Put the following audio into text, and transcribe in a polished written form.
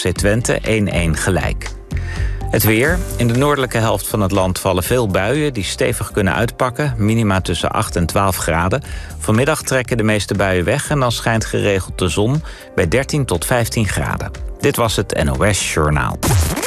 FC Twente 1-1 gelijk. Het weer. In de noordelijke helft van het land vallen veel buien die stevig kunnen uitpakken. Minima tussen 8 en 12 graden. Vanmiddag trekken de meeste buien weg en dan schijnt geregeld de zon bij 13 tot 15 graden. Dit was het NOS Journaal.